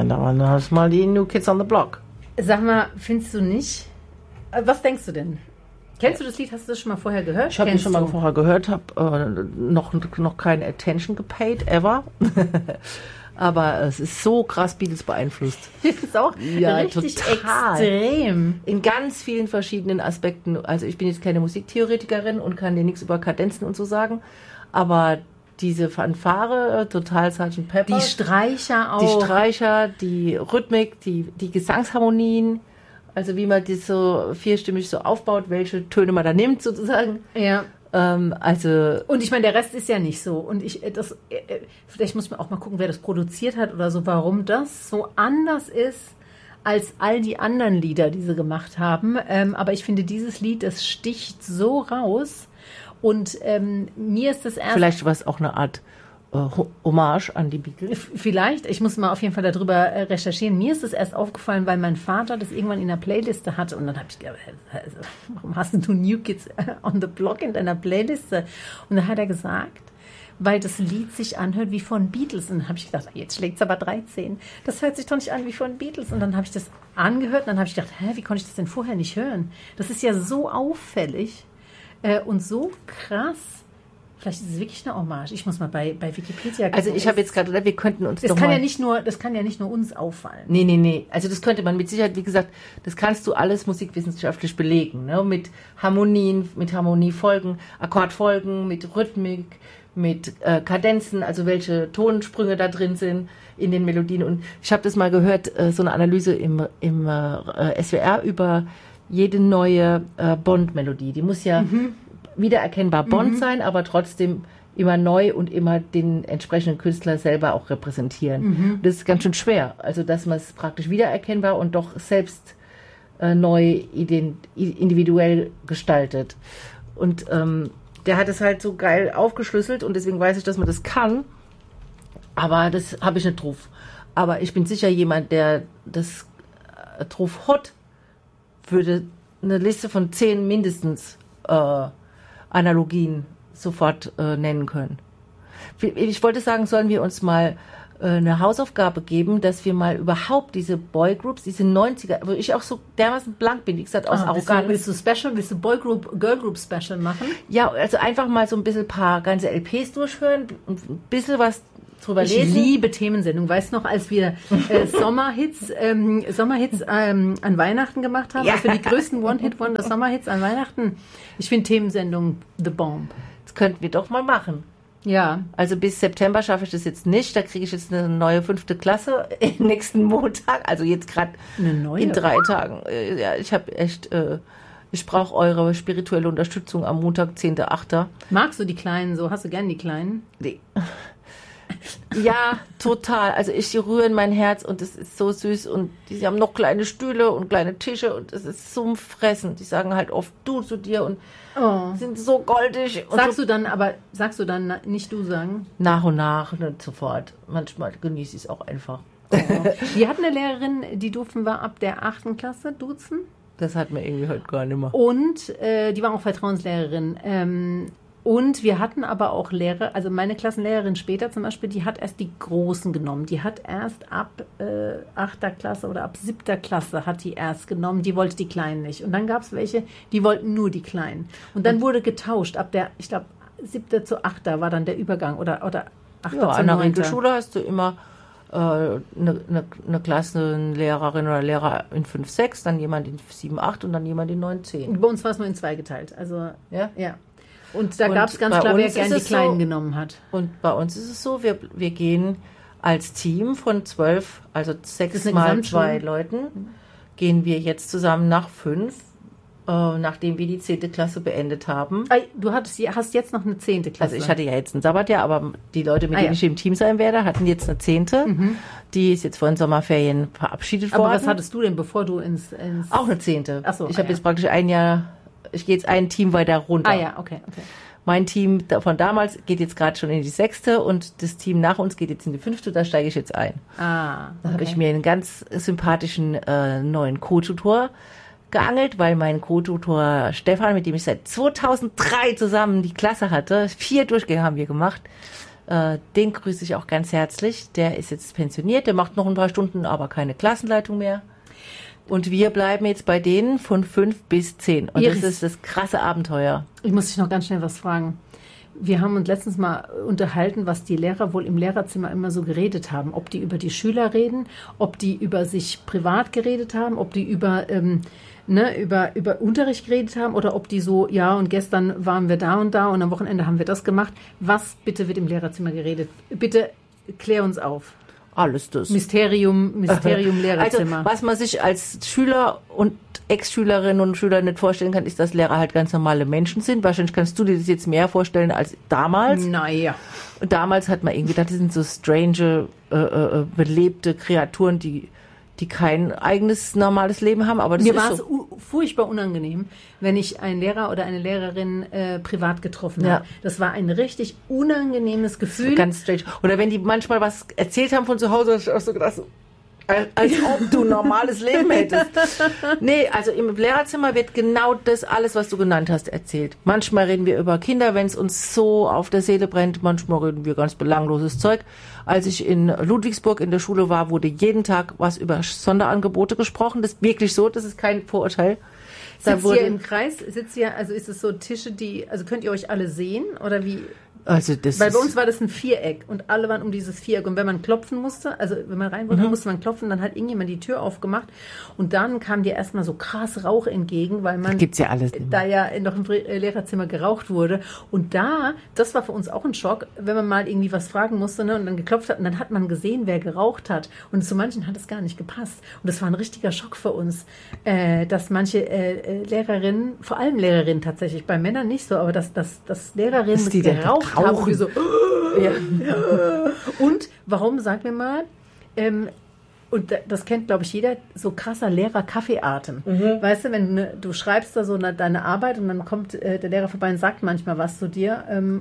dann hast du mal die New Kids on the Block. Sag mal, findest du nicht? Was denkst du denn? Kennst du das Lied? Hast du das schon mal vorher gehört? Ich habe es schon mal vorher gehört, habe noch keine Attention gepaid, ever. Aber es ist so krass Beatles beeinflusst. Das ist auch richtig total. Extrem. In ganz vielen verschiedenen Aspekten. Also ich bin jetzt keine Musiktheoretikerin und kann dir nichts über Kadenzen und so sagen. Aber diese Fanfare, total Sgt. Pepper. Die Streicher auch. Die Streicher, die Rhythmik, die Gesangsharmonien. Also wie man das so vierstimmig so aufbaut, welche Töne man da nimmt sozusagen. Ja. Also und ich meine, der Rest ist ja nicht so. Und vielleicht muss man auch mal gucken, wer das produziert hat oder so, warum das so anders ist als all die anderen Lieder, die sie gemacht haben. Aber ich finde, dieses Lied, das sticht so raus. Und mir ist das erst... Vielleicht war es auch eine Art Hommage an die Beatles. Vielleicht. Ich muss mal auf jeden Fall darüber recherchieren. Mir ist das erst aufgefallen, weil mein Vater das irgendwann in der Playliste hatte. Und dann habe ich gedacht, warum hast du New Kids on the Block in deiner Playliste? Und dann hat er gesagt, weil das Lied sich anhört wie von Beatles. Und dann habe ich gedacht, jetzt schlägt es aber 13. Das hört sich doch nicht an wie von Beatles. Und dann habe ich das angehört und dann habe ich gedacht, wie konnte ich das denn vorher nicht hören? Das ist ja so auffällig und so krass. Vielleicht ist es wirklich eine Hommage. Ich muss mal bei Wikipedia gucken. Also ich habe jetzt gerade gedacht, wir könnten uns das kann ja nicht nur uns auffallen. Nee. Also das könnte man mit Sicherheit, wie gesagt, das kannst du alles musikwissenschaftlich belegen. Ne? Mit Harmonien, mit Harmoniefolgen, Akkordfolgen, mit Rhythmik, mit Kadenzen, also welche Tonsprünge da drin sind in den Melodien. Und ich habe das mal gehört, so eine Analyse im SWR über jede neue Bond-Melodie. Die muss ja... wiedererkennbar Bond sein, aber trotzdem immer neu und immer den entsprechenden Künstler selber auch repräsentieren. Das ist ganz schön schwer. Also, dass man es praktisch wiedererkennbar und doch selbst neu individuell gestaltet. Und der hat es halt so geil aufgeschlüsselt und deswegen weiß ich, dass man das kann. Aber das habe ich nicht drauf. Aber ich bin sicher jemand, der das drauf hat, würde eine Liste von 10 mindestens Analogien sofort nennen können. Ich wollte sagen, sollen wir uns mal eine Hausaufgabe geben, dass wir mal überhaupt diese Boygroups, diese 90er, wo ich auch so dermaßen blank bin, wie gesagt, aus Arroganz. Willst du Boygroup, Girlgroup Special machen? Ja, also einfach mal so ein bisschen paar ganze LPs durchhören und ein bisschen was drüber lesen. Ich liebe Themensendungen. Weißt du noch, als wir Sommerhits an Weihnachten gemacht haben, als wir die größten One-Hit-Wonder Sommerhits an Weihnachten? Ich finde Themensendungen the bomb. Das könnten wir doch mal machen. Ja. Also bis September schaffe ich das jetzt nicht. Da kriege ich jetzt eine neue 5. Klasse nächsten Montag. Also jetzt gerade in 3 Tagen. Ja, ich habe echt... ich brauche eure spirituelle Unterstützung am Montag, 10.8. Magst du die Kleinen so? Hast du gern die Kleinen? Nee. Ja, total. Also ich rühre in mein Herz und es ist so süß und die haben noch kleine Stühle und kleine Tische und es ist zum Fressen. Die sagen halt oft du zu dir und sind so goldig. Und sagst du dann nicht du sagen? Nach und nach, nicht sofort. Manchmal genieße ich es auch einfach. Oh. Wir hatten eine Lehrerin, die durften wir ab der 8. Klasse duzen. Das hat man irgendwie heute gar nicht mehr. Und die war auch Vertrauenslehrerin. Und wir hatten aber auch Lehrer, also meine Klassenlehrerin später zum Beispiel, die hat erst die Großen genommen. Die hat erst ab 8. Klasse oder ab 7. Klasse hat die erst genommen. Die wollte die Kleinen nicht. Und dann gab es welche, die wollten nur die Kleinen. Und dann wurde getauscht. Ab der, ich glaube, 7. zu 8. war dann der Übergang. Oder 8. zu 9. An der Regelschule hast du immer eine Klassenlehrerin oder Lehrer in 5, 6, dann jemand in 7, 8 und dann jemand in 9, 10. Bei uns war es nur in 2 geteilt. Also, ja. Und da gab es ganz klar, wer gern die Kleinen genommen hat. Und bei uns ist es so, wir gehen als Team von 12, also 6 mal 2 Leuten, gehen wir jetzt zusammen nach 5, nachdem wir die 10. Klasse beendet haben. Du hast jetzt noch eine 10. Klasse. Also ich hatte ja jetzt ein Sabbatjahr, aber die Leute, mit denen ich im Team sein werde, hatten jetzt eine 10. Die ist jetzt vor den Sommerferien verabschiedet worden. Aber was hattest du denn, bevor du ins... Auch eine 10. Ach so, ich habe jetzt praktisch ein Jahr... Ich gehe jetzt ein Team weiter runter. Okay. Mein Team von damals geht jetzt gerade schon in die 6. und das Team nach uns geht jetzt in die 5. Da steige ich jetzt ein. Da habe ich mir einen ganz sympathischen neuen Co-Tutor geangelt, weil mein Co-Tutor Stefan, mit dem ich seit 2003 zusammen die Klasse hatte, 4 Durchgänge haben wir gemacht, Den grüße ich auch ganz herzlich. Der ist jetzt pensioniert, der macht noch ein paar Stunden, aber keine Klassenleitung mehr. Und wir bleiben jetzt bei denen von 5 bis 10. Und Iris, das ist das krasse Abenteuer. ich muss dich noch ganz schnell was fragen. Wir haben uns letztens mal unterhalten, was die Lehrer wohl im Lehrerzimmer immer so geredet haben. Ob die über die Schüler reden, ob die über sich privat geredet haben, ob die über Unterricht geredet haben oder ob die so, ja, und gestern waren wir da und am Wochenende haben wir das gemacht. Was bitte wird im Lehrerzimmer geredet? Bitte klär uns auf. Alles das. Mysterium Lehrerzimmer. Also, was man sich als Schüler und Ex-Schülerinnen und Schüler nicht vorstellen kann, ist, dass Lehrer halt ganz normale Menschen sind. Wahrscheinlich kannst du dir das jetzt mehr vorstellen als damals. Naja. Und damals hat man irgendwie gedacht, das sind so strange, belebte Kreaturen, die kein eigenes normales Leben haben. Aber das Mir ist war es so. furchtbar unangenehm, wenn ich einen Lehrer oder eine Lehrerin privat getroffen habe. Das war ein richtig unangenehmes Gefühl. Ganz strange. Oder wenn die manchmal was erzählt haben von zu Hause, habe ich auch so gedacht, so, als ob du ein normales Leben hättest. Nee, also im Lehrerzimmer wird genau das alles, was du genannt hast, erzählt. Manchmal reden wir über Kinder, wenn es uns so auf der Seele brennt. Manchmal reden wir ganz belangloses Zeug. Als ich in Ludwigsburg in der Schule war, wurde jeden Tag was über Sonderangebote gesprochen. Das ist wirklich so, das ist kein Vorurteil. Sitzt ihr im Kreis? Also ist es so Tische, also könnt ihr euch alle sehen? Oder wie? Also Weil bei uns war das ein Viereck und alle waren um dieses Viereck. Und wenn man klopfen musste, also wenn man rein wollte, musste man klopfen, dann hat irgendjemand die Tür aufgemacht. Und dann kam dir erstmal so krass Rauch entgegen, weil man gibt's ja alles da ja noch im Lehrerzimmer geraucht wurde. Und das war für uns auch ein Schock, wenn man mal irgendwie was fragen musste, ne, und dann geklopft hat und dann hat man gesehen, wer geraucht hat. Und zu manchen hat es gar nicht gepasst. Und das war ein richtiger Schock für uns, dass manche Lehrerinnen, vor allem Lehrerinnen tatsächlich, bei Männern nicht so, aber dass Lehrerinnen die geraucht haben. Und wir so, ja. Und warum, sag mir mal, und das kennt, glaube ich, jeder, so krasser Lehrer-Kaffeeatem. Weißt du, wenn du schreibst da so deine Arbeit und dann kommt der Lehrer vorbei und sagt manchmal was zu dir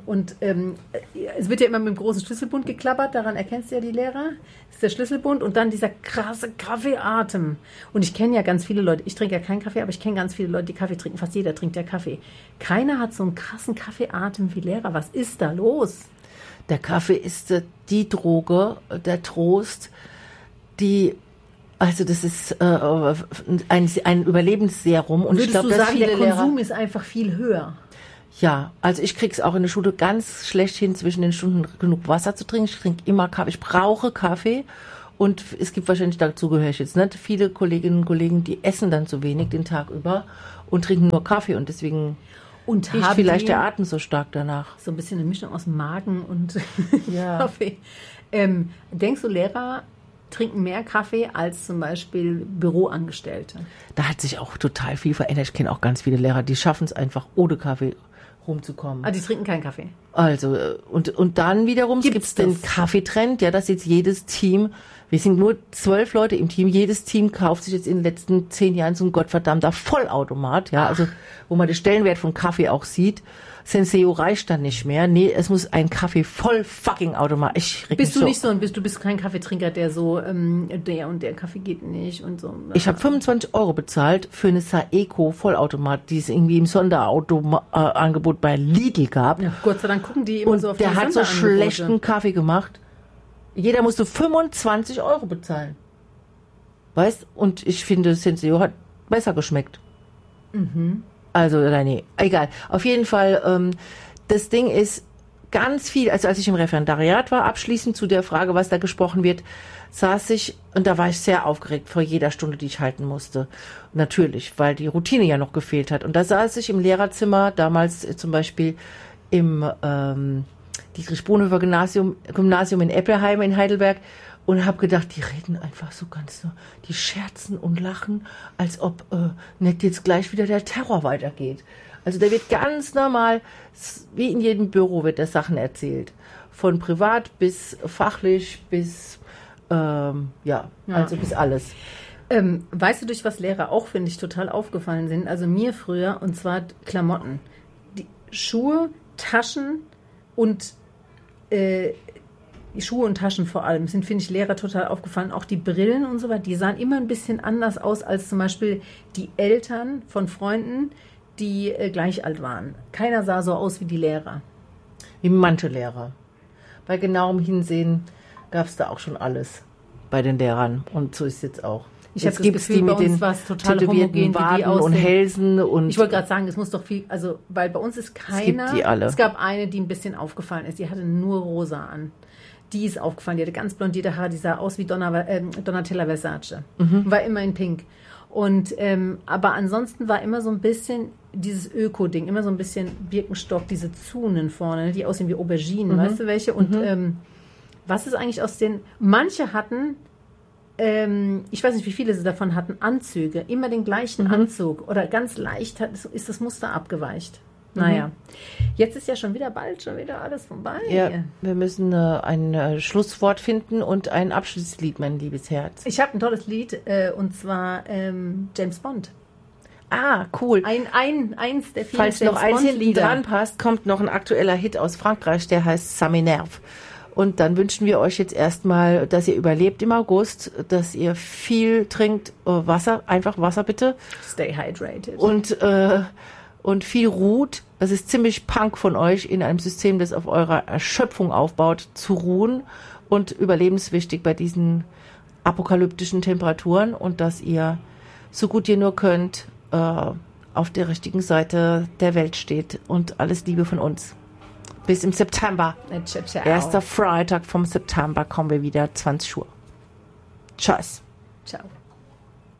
es wird ja immer mit dem großen Schlüsselbund geklappert, daran erkennst du ja die Lehrer, das ist der Schlüsselbund und dann dieser krasse Kaffeeatem. Und ich kenne ja ganz viele Leute, ich trinke ja keinen Kaffee, aber ich kenne ganz viele Leute, die Kaffee trinken, fast jeder trinkt ja Kaffee. Keiner hat so einen krassen Kaffeeatem wie Lehrer. Was ist da los? Der Kaffee ist die Droge, der Trost, also das ist ein Überlebensserum. Und würdest ich glaube, du dass sagen, viele der Konsum ist einfach viel höher? Ja, also ich krieg's auch in der Schule ganz schlecht hin, zwischen den Stunden genug Wasser zu trinken. Ich trinke immer Kaffee. Ich brauche Kaffee. Und es gibt wahrscheinlich, dazu gehöre ich jetzt nicht, viele Kolleginnen und Kollegen, die essen dann zu wenig den Tag über und trinken nur Kaffee. Und deswegen ist vielleicht der Atem so stark danach. So ein bisschen eine Mischung aus Magen und Kaffee. Denkst du, Lehrer trinken mehr Kaffee als zum Beispiel Büroangestellte? Da hat sich auch total viel verändert. Ich kenne auch ganz viele Lehrer, die schaffen es einfach ohne Kaffee rumzukommen. Ah, die trinken keinen Kaffee? Also, und dann wiederum gibt's den Kaffeetrend, ja, dass jetzt jedes Team, wir sind nur 12 Leute im Team, jedes Team kauft sich jetzt in den letzten 10 Jahren so ein gottverdammter Vollautomat, ja, also, wo man den Stellenwert von Kaffee auch sieht. Senseo reicht dann nicht mehr. Nee, es muss ein Kaffee voll fucking Automat. Bist du nicht so, du bist kein Kaffeetrinker, der so, der und der Kaffee geht nicht und so. Ich habe 25 € bezahlt für eine Saeco Vollautomat, die es irgendwie im Sonderangebot bei Lidl gab. Ja, Gott sei Dank gucken die immer und so auf der die hat so Sonderangebote. schlechten Kaffee gemacht. Jeder musste 25 € bezahlen. Weißt? Und ich finde, Senseo hat besser geschmeckt. Also, nee, egal. Auf jeden Fall, das Ding ist ganz viel, also als ich im Referendariat war, abschließend zu der Frage, was da gesprochen wird, saß ich, und da war ich sehr aufgeregt vor jeder Stunde, die ich halten musste. Natürlich, weil die Routine ja noch gefehlt hat. Und da saß ich im Lehrerzimmer, damals zum Beispiel im Dietrich-Bonhoeffer Gymnasium in Eppelheim in Heidelberg, und habe gedacht, die reden einfach so ganz so, die scherzen und lachen, als ob nicht jetzt gleich wieder der Terror weitergeht. Also da wird ganz normal, wie in jedem Büro wird da Sachen erzählt. Von privat bis fachlich bis, also bis alles. Weißt du, durch was Lehrer auch, finde ich, total aufgefallen sind? Also mir früher, und zwar Klamotten. Die Schuhe, Taschen und Schuhe und Taschen vor allem sind, finde ich, Lehrer total aufgefallen. Auch die Brillen und so weiter, die sahen immer ein bisschen anders aus als zum Beispiel die Eltern von Freunden, die gleich alt waren. Keiner sah so aus wie die Lehrer. Wie manche Lehrer. bei genauem Hinsehen gab es da auch schon alles bei den Lehrern. Und so ist es jetzt auch. Ich habe das Gefühl, bei uns war es total homogen, wie die und Hälsen. Und ich wollte gerade sagen, es muss doch viel, also, weil bei uns ist keiner. Es gibt die alle. Es gab eine, die ein bisschen aufgefallen ist. Die hatte nur rosa an. Die ist aufgefallen. Die hatte ganz blondierte Haare. Die sah aus wie Donatella Versace. War immer in Pink. Und, aber ansonsten war immer so ein bisschen dieses Öko-Ding. Immer so ein bisschen Birkenstock, diese Zunen vorne, ne, die aussehen wie Auberginen. Weißt du welche? Und was ist eigentlich aus den... Manche hatten... ich weiß nicht, wie viele sie davon hatten, Anzüge, immer den gleichen Anzug oder ganz leicht ist das Muster abgeweicht. Naja, jetzt ist ja schon wieder alles vorbei. Ja, wir müssen ein Schlusswort finden und ein Abschlusslied, mein liebes Herz. Ich habe ein tolles Lied und zwar James Bond. Ah, cool. Eins der vielen Falls noch eins hinten dran passt, kommt noch ein aktueller Hit aus Frankreich, der heißt Ça m'énerve. Und dann wünschen wir euch jetzt erstmal, dass ihr überlebt im August, dass ihr viel trinkt, Wasser, einfach Wasser bitte. Stay hydrated. Und viel ruht. Das ist ziemlich Punk von euch, in einem System, das auf eurer Erschöpfung aufbaut, zu ruhen und überlebenswichtig bei diesen apokalyptischen Temperaturen und dass ihr, so gut ihr nur könnt, auf der richtigen Seite der Welt steht und alles Liebe von uns. Bis im September. Ciao. Erster Freitag vom September kommen wir wieder, 20 Uhr. Tschüss. Ciao.